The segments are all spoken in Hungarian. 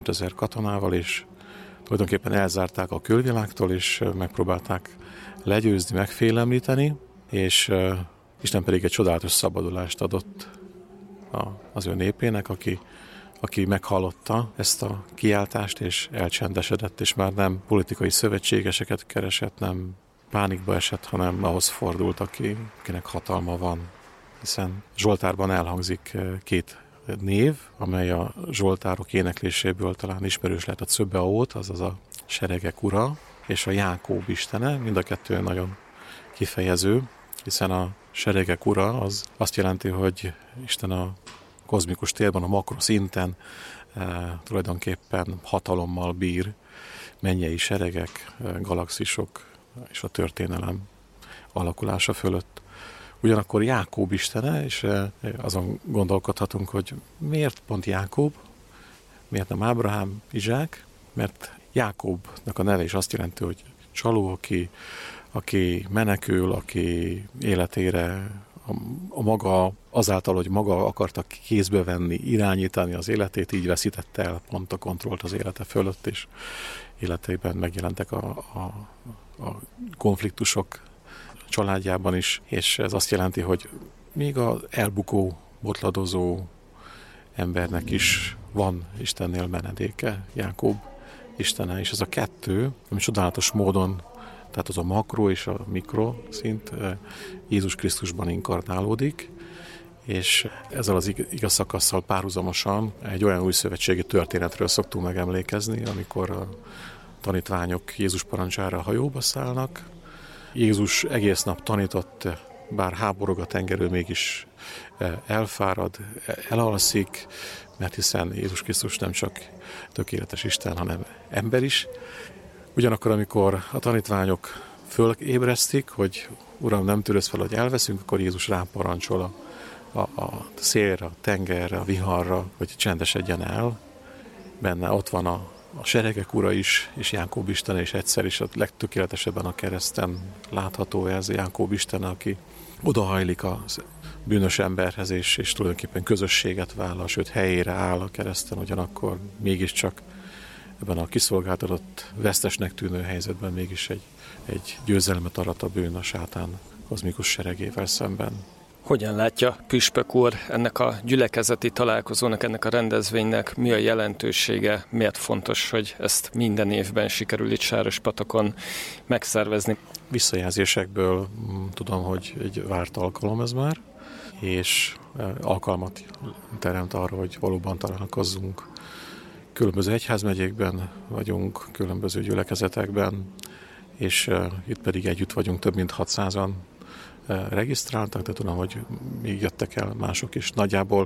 1000 katonával, és tulajdonképpen elzárták a külvilágtól, és megpróbálták legyőzni, megfélemlíteni, és Isten pedig egy csodálatos szabadulást adott az ő népének, aki meghallotta ezt a kiáltást, és elcsendesedett, és már nem politikai szövetségeseket keresett, nem pánikba esett, hanem ahhoz fordult, akinek hatalma van. Hiszen Zsoltárban elhangzik 2 név, amely a Zsoltárok énekléséből talán ismerős lehet, a Cöbeót, azaz a seregek ura, és a Jákób istene, mind a 2 nagyon kifejező, hiszen a seregek ura az azt jelenti, hogy Isten a kozmikus térben, a makroszinten tulajdonképpen hatalommal bír, mennyei seregek, galaxisok és a történelem alakulása fölött. Ugyanakkor Jákób istene, és azon gondolkodhatunk, hogy miért pont Jákób, miért nem Ábrahám, Izsák, mert Jákóbnak a neve is azt jelenti, hogy csaló, aki menekül, aki életére azáltal, hogy maga akarta kézbe venni, irányítani az életét, így veszítette el pont a kontrollt az élete fölött, és életében megjelentek a konfliktusok családjában is, és ez azt jelenti, hogy még az elbukó, botladozó embernek is van Istennél menedéke, Jákób istene, és ez a 2, ami csodálatos módon, tehát az a makro és a mikro szint Jézus Krisztusban inkarnálódik, és ezzel az igaz szakasszal párhuzamosan egy olyan új szövetségi történetről szoktunk megemlékezni, amikor a tanítványok Jézus parancsára a hajóba szállnak. Jézus egész nap tanított, bár háborog a tengerő, mégis elfárad, elalszik, mert hiszen Jézus Krisztus nem csak tökéletes Isten, hanem ember is. Ugyanakkor, amikor a tanítványok fölébresztik, hogy Uram, nem tűröz fel, hogy elveszünk, akkor Jézus ráparancsol a szélre, a tengerre, a viharra, hogy csendesedjen el. Benne ott van a seregek ura is, és Jákób Isten, és egyszer is a legtökéletesebben a kereszten látható ez Jákób Isten, aki odahajlik a bűnös emberhez, és tulajdonképpen közösséget vállal, sőt helyére áll a kereszten, ugyanakkor mégiscsak ebben a kiszolgáltatott, vesztesnek tűnő helyzetben mégis egy győzelmet arat a bűn a sátán kozmikus seregével szemben. Hogyan látja püspök úr ennek a gyülekezeti találkozónak, ennek a rendezvénynek mi a jelentősége, miért fontos, hogy ezt minden évben sikerül itt Sárospatokon megszervezni? Visszajelzésekből tudom, hogy egy várt alkalom ez már, és alkalmat teremt arra, hogy valóban találkozzunk. Különböző egyházmegyékben vagyunk, különböző gyülekezetekben, és itt pedig együtt vagyunk, több mint 600-an regisztráltak, de tudom, hogy még jöttek el mások is. Nagyjából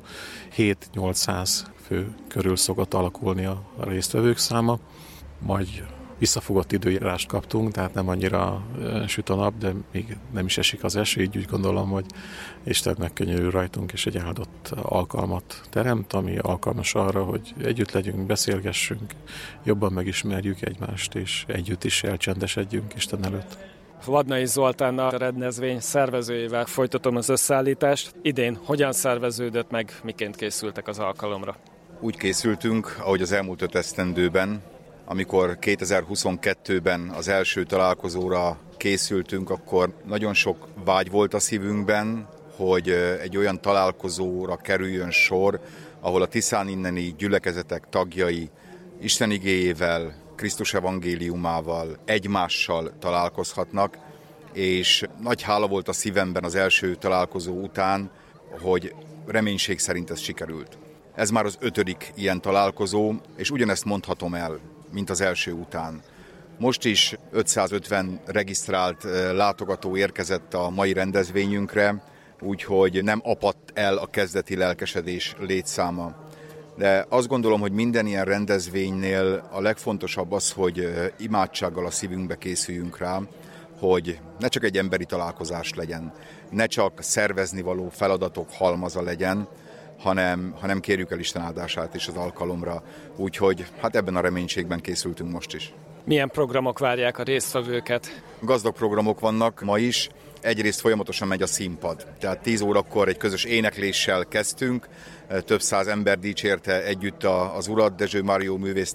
7-800 fő körül szokott alakulni a résztvevők száma. Majd visszafogott időjárást kaptunk, tehát nem annyira süt a nap, de még nem is esik az eső, így úgy gondolom, hogy Isten megkönyörül rajtunk, és egy áldott alkalmat teremt, ami alkalmas arra, hogy együtt legyünk, beszélgessünk, jobban megismerjük egymást, és együtt is elcsendesedjünk Isten előtt. Vadnai Zoltán a rendezvény szervezőjével folytatom az összeállítást. Idén hogyan szerveződött meg, miként készültek az alkalomra? Úgy készültünk, ahogy az elmúlt 5 esztendőben, amikor 2022-ben az első találkozóra készültünk, akkor nagyon sok vágy volt a szívünkben, hogy egy olyan találkozóra kerüljön sor, ahol a Tiszán inneni gyülekezetek tagjai Isten igéjével, Krisztus evangéliumával, egymással találkozhatnak, és nagy hála volt a szívemben az első találkozó után, hogy reménység szerint ez sikerült. Ez már az 5. ilyen találkozó, és ugyanezt mondhatom el, mint az első után. Most is 550 regisztrált látogató érkezett a mai rendezvényünkre, úgyhogy nem apadt el a kezdeti lelkesedés létszáma. De azt gondolom, hogy minden ilyen rendezvénynél a legfontosabb az, hogy imádsággal a szívünkbe készüljünk rá, hogy ne csak egy emberi találkozás legyen, ne csak szervezni való feladatok halmaza legyen, hanem kérjük el Isten áldását is az alkalomra. Úgyhogy hát ebben a reménységben készültünk most is. Milyen programok várják a résztvevőket? Gazdag programok vannak ma is. Egyrészt folyamatosan megy a színpad. Tehát 10 órakor egy közös énekléssel kezdtünk, több száz ember dicsérte együtt az urat, Dezső Mário művész